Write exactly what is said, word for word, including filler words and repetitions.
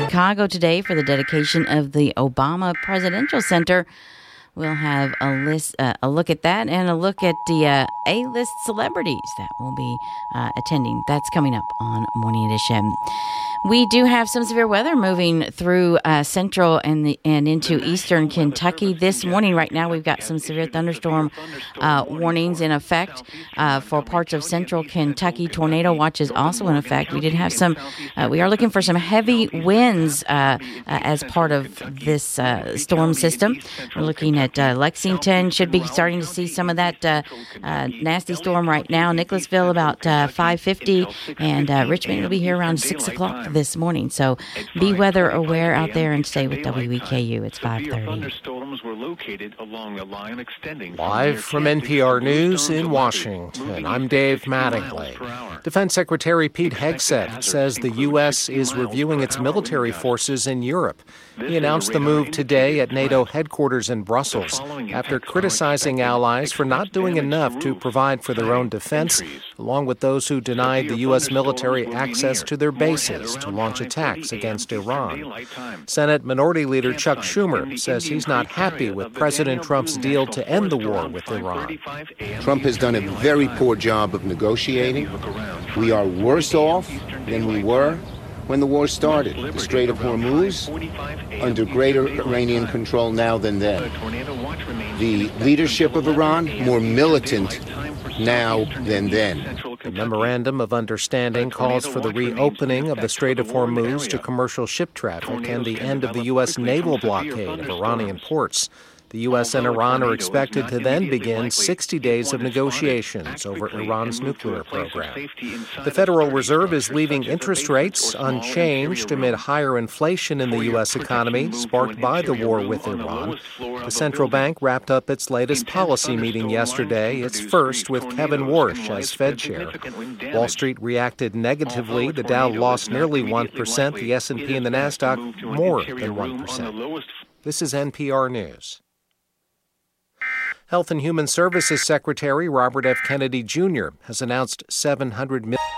Chicago today for the dedication of the Obama Presidential Center. We'll have a list, uh, a look at that, and a look at the uh, A-list celebrities that will be uh, attending. That's coming up on Morning Edition. We do have some severe weather moving through uh, central and the, and into eastern Kentucky this morning. Right now, we've got some severe thunderstorm uh, warnings in effect uh, for parts of central Kentucky. Tornado watch is also in effect. We did have some. Uh, we are looking for some heavy winds uh, uh, as part of this uh, storm system. We're looking at uh, Lexington. Should be starting to see some of that uh, uh, nasty storm right now. Nicholasville about uh, five fifty, and uh, Richmond will be here around six o'clock this morning. So be weather aware out there and stay with W E K U. It's five thirty. Live from N P R News in Washington, I'm Dave Mattingly. Defense Secretary Pete Hegseth says the U S is reviewing its military forces in Europe. He announced the move today at NATO headquarters in Brussels after criticizing allies for not doing enough to provide for their own defense, along with those who denied the U S military access to their bases to launch attacks against Iran. Senate Minority Leader Chuck Schumer says he's not happy with President Trump's deal to end the war with Iran. Trump has done a very poor job of negotiating. We are worse off than we were when the war started. The Strait of Hormuz under greater Iranian control now than then. The leadership of Iran more militant now than then. The Memorandum of Understanding calls for the reopening of the Strait of Hormuz to commercial ship traffic and the end of the U S naval blockade of Iranian ports. The U S and Iran are expected to then begin sixty days of negotiations over Iran's nuclear program. The Federal Reserve is leaving interest rates unchanged amid higher inflation in the U S economy, sparked by the war with Iran. The central bank wrapped up its latest policy meeting yesterday, its first with Kevin Warsh as Fed chair. Wall Street reacted negatively. The Dow lost nearly one percent, the S and P and the NASDAQ more than one percent. This is N P R News. Health and Human Services Secretary Robert F. Kennedy Junior has announced seven hundred million dollars